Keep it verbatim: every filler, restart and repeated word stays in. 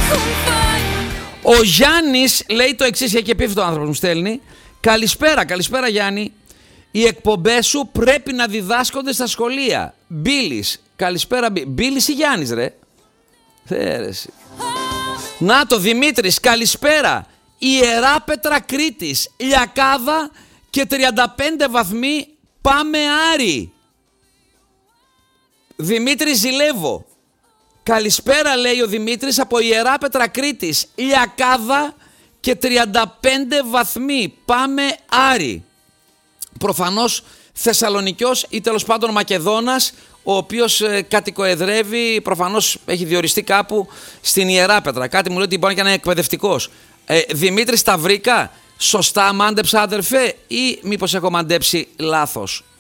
Ο Γιάννης λέει το εξής, έχει επίφυτο άνθρωπος, μου στέλνει. Καλησπέρα, καλησπέρα Γιάννη. Οι εκπομπές σου πρέπει να διδάσκονται στα σχολεία. Μπίλης, καλησπέρα. Μπίλης ή Γιάννης ρε? Θέρεση. Να το, Δημήτρης, καλησπέρα. Ιεράπετρα Κρήτης, Λιακάδα και τριάντα πέντε βαθμοί, πάμε Άρη. Δημήτρη, ζηλεύω. Καλησπέρα, λέει ο Δημήτρης από Ιεράπετρα Κρήτης, Λιακάδα και τριάντα πέντε βαθμοί, πάμε Άρη. Προφανώς Θεσσαλονικιός ή τέλος πάντων Μακεδόνας, ο οποίος ε, κατοικοεδρεύει, προφανώς έχει διοριστεί κάπου στην Ιεράπετρα. Κάτι μου λέει ότι μπορεί και να είναι εκπαιδευτικός. Ε, Δημήτρη, τα βρήκα σωστά, μάντεψα αδερφέ, ή μήπως έχω μαντέψει λάθος?